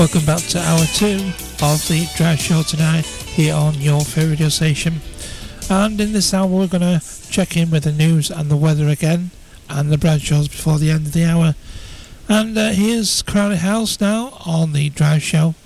Welcome back to hour 2 of the Drive Show tonight here on your favourite radio station. And in this hour we're going to check in with the news and the weather again and the Bradshaws before the end of the hour. And here's Crowley House now on the Drive Show.